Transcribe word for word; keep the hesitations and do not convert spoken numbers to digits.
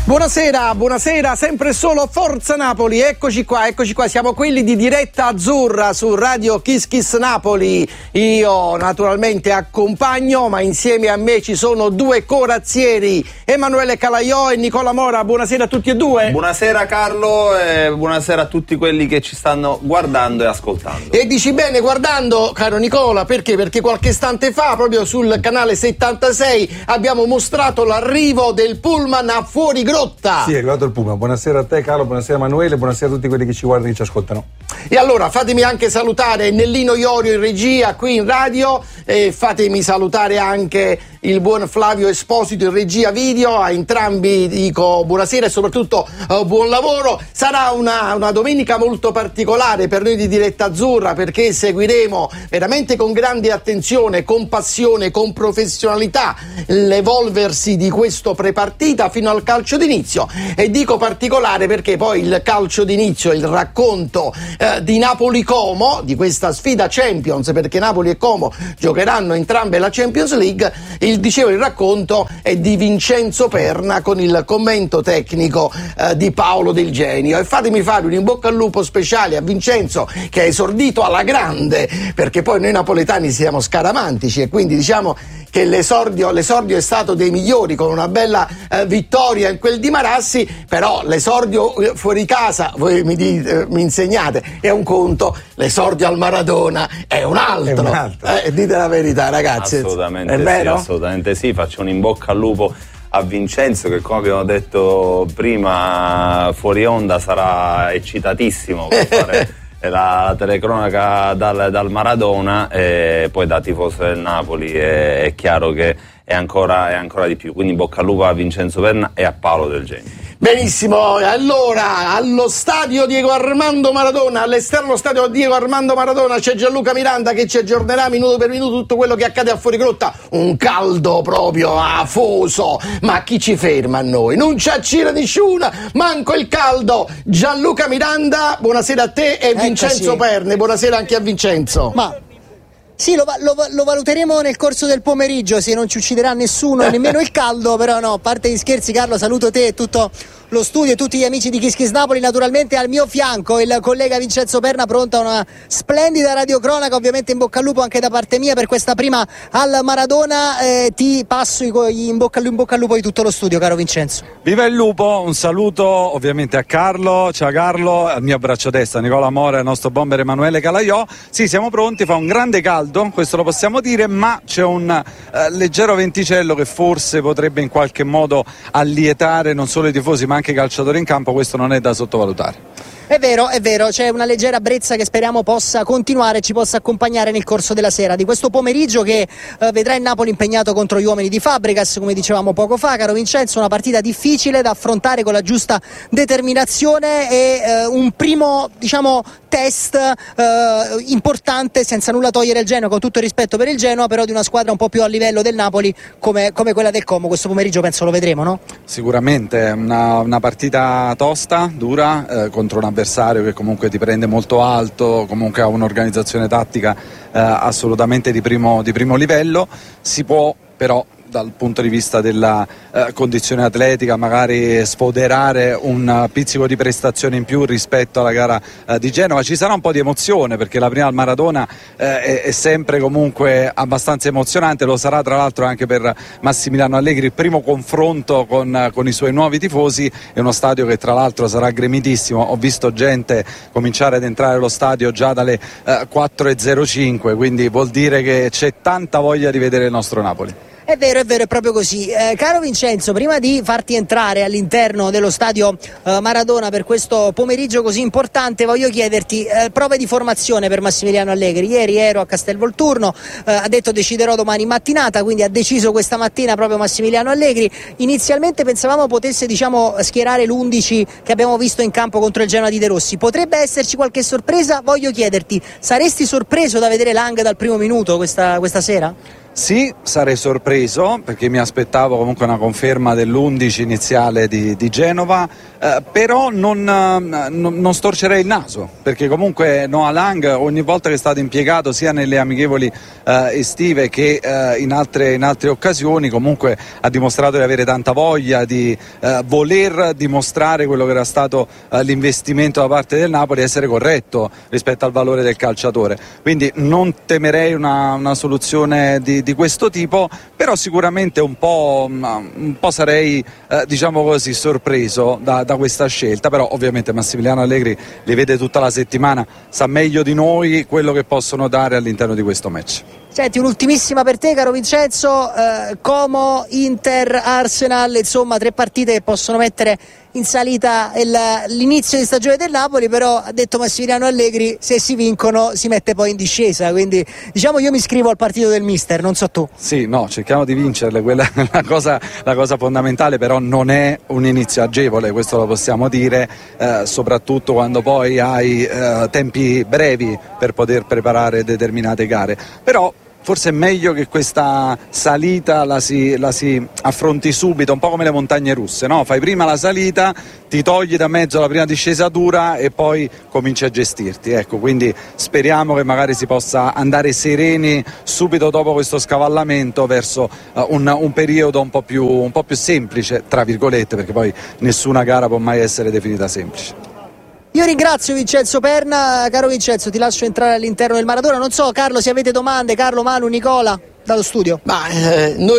Buonasera, buonasera, sempre solo Forza Napoli, eccoci qua, eccoci qua, siamo quelli di Diretta Azzurra su Radio Kiss Kiss Napoli. Io naturalmente accompagno, ma insieme a me ci sono due corazzieri, Emanuele Calaiò e Nicola Mora. Buonasera a tutti e due. Buonasera Carlo e buonasera a tutti quelli che ci stanno guardando e ascoltando. E dici bene guardando, caro Nicola, perché? Perché qualche istante fa, proprio sul canale settantasei, abbiamo mostrato l'arrivo del pullman a Fuori Grotta. Sì, è arrivato il pullman. Buonasera a te Carlo, buonasera Emanuele, buonasera a tutti quelli che ci guardano e che ci ascoltano. E allora fatemi anche salutare Nellino Iorio in regia qui in radio, e fatemi salutare anche il buon Flavio Esposito in regia video. A entrambi dico buonasera e soprattutto uh, buon lavoro. Sarà una, una domenica molto particolare per noi di Diretta Azzurra, perché seguiremo veramente con grande attenzione, con passione, con professionalità l'evolversi di questo prepartita fino al calcio d'inizio. E dico particolare perché poi il calcio d'inizio, il racconto eh, di Napoli-Como, di questa sfida Champions, perché Napoli e Como giocheranno entrambe la Champions League, il dicevo il racconto è di Vincenzo Perna con il commento tecnico eh, di Paolo Del Genio. E fatemi fare un in bocca al lupo speciale a Vincenzo, che è esordito alla grande, perché poi noi napoletani siamo scaramantici e quindi diciamo che l'esordio, l'esordio è stato dei migliori, con una bella eh, vittoria in quel di Marassi, però l'esordio eh, fuori casa, voi mi, dite, eh, mi insegnate, è un conto, l'esordio al Maradona è un altro. È un altro. Eh, dite la verità ragazzi. Assolutamente è sì, vero? assolutamente sì, faccio un in bocca al lupo a Vincenzo che, come abbiamo detto prima fuori onda, sarà eccitatissimo per fare la telecronaca dal, dal Maradona, e poi da tifoso del Napoli è, è chiaro che è ancora, è ancora di più, quindi bocca al lupo a Vincenzo Perna e a Paolo Del Genio. Benissimo, allora allo stadio Diego Armando Maradona, all'esterno stadio Diego Armando Maradona c'è Gianluca Miranda che ci aggiornerà minuto per minuto tutto quello che accade a Fuori Grotta. Un caldo proprio afoso, ma chi ci ferma a noi? Non c'è cira nessuno, manco il caldo. Gianluca Miranda, buonasera a te, e Vincenzo Eccoci. Perne, buonasera anche a Vincenzo. Ma sì, lo, lo, lo valuteremo nel corso del pomeriggio, se non ci ucciderà nessuno, nemmeno il caldo, però no, a parte gli scherzi Carlo, saluto te e tutto lo studio e tutti gli amici di Kiss Kiss Napoli. Naturalmente al mio fianco il collega Vincenzo Perna, pronta una splendida radiocronaca, ovviamente in bocca al lupo anche da parte mia per questa prima al Maradona. Eh, ti passo i, in, bocca, in bocca al lupo di tutto lo studio, caro Vincenzo. Viva il lupo, un saluto ovviamente a Carlo, ciao Carlo, al mio braccio destra Nicola Mora e al nostro bomber Emanuele Calaiò. Sì, siamo pronti, fa un grande caldo, questo lo possiamo dire, ma c'è un eh, leggero venticello che forse potrebbe in qualche modo allietare non solo i tifosi ma anche i calciatori in campo. Questo non è da sottovalutare. È vero, è vero, c'è una leggera brezza che speriamo possa continuare e ci possa accompagnare nel corso della sera di questo pomeriggio, che eh, vedrà il Napoli impegnato contro gli uomini di Fabregas, come dicevamo poco fa, caro Vincenzo, una partita difficile da affrontare con la giusta determinazione e eh, un primo, diciamo, test eh, importante, senza nulla togliere il Genoa, con tutto il rispetto per il Genoa, però di una squadra un po' più a livello del Napoli come, come quella del Como. Questo pomeriggio penso lo vedremo, no? Sicuramente una, una partita tosta, dura, eh, contro una avversario che comunque ti prende molto alto, comunque ha un'organizzazione tattica eh, assolutamente di primo, di primo livello. Si può però dal punto di vista della eh, condizione atletica magari sfoderare un pizzico di prestazione in più rispetto alla gara eh, di Genova. Ci sarà un po' di emozione perché la prima al Maradona eh, è, è sempre comunque abbastanza emozionante, lo sarà tra l'altro anche per Massimiliano Allegri il primo confronto con, con i suoi nuovi tifosi. È uno stadio che tra l'altro sarà gremitissimo, ho visto gente cominciare ad entrare allo stadio già dalle eh, quattro e zero cinque, quindi vuol dire che c'è tanta voglia di vedere il nostro Napoli. È vero, è vero, è proprio così. Eh, caro Vincenzo, prima di farti entrare all'interno dello stadio eh, Maradona per questo pomeriggio così importante, voglio chiederti eh, prove di formazione per Massimiliano Allegri. Ieri ero a Castelvolturno, eh, ha detto deciderò domani in mattinata, quindi ha deciso questa mattina proprio Massimiliano Allegri. Inizialmente pensavamo potesse, diciamo, schierare l'undici che abbiamo visto in campo contro il Genoa di De Rossi. Potrebbe esserci qualche sorpresa? Voglio chiederti, saresti sorpreso da vedere Lang dal primo minuto questa, questa sera? Sì, sarei sorpreso perché mi aspettavo comunque una conferma dell'undici iniziale di, di Genova, eh, però non, eh, non, non storcerei il naso, perché comunque Noah Lang ogni volta che è stato impiegato sia nelle amichevoli eh, estive che eh, in, altre, in altre occasioni comunque ha dimostrato di avere tanta voglia, di eh, voler dimostrare quello che era stato eh, l'investimento da parte del Napoli, essere corretto rispetto al valore del calciatore, quindi non temerei una, una soluzione di di questo tipo, però sicuramente un po', un po' sarei eh, diciamo così sorpreso da, da questa scelta, però ovviamente Massimiliano Allegri li vede tutta la settimana, sa meglio di noi quello che possono dare all'interno di questo match. Senti, un'ultimissima per te, caro Vincenzo, eh, Como, Inter, Arsenal, insomma tre partite che possono mettere in salita il, l'inizio di stagione del Napoli, però ha detto Massimiliano Allegri se si vincono si mette poi in discesa, quindi diciamo io mi iscrivo al partito del mister, non so tu. Sì, no, cerchiamo di vincerle, quella è la cosa, la cosa fondamentale, però non è un inizio agevole, questo lo possiamo dire, eh, soprattutto quando poi hai eh, tempi brevi per poter preparare determinate gare, però forse è meglio che questa salita la si, la si affronti subito, un po' come le montagne russe, no? Fai prima la salita, ti togli da mezzo la prima discesa dura e poi cominci a gestirti, ecco, quindi speriamo che magari si possa andare sereni subito dopo questo scavallamento verso uh, un, un periodo un po' più, un po' più semplice, tra virgolette, perché poi nessuna gara può mai essere definita semplice. Io ringrazio Vincenzo Perna, caro Vincenzo, ti lascio entrare all'interno del Maradona. Non so, Carlo, se avete domande, Carlo, Manu, Nicola, dallo studio. Ma eh, noi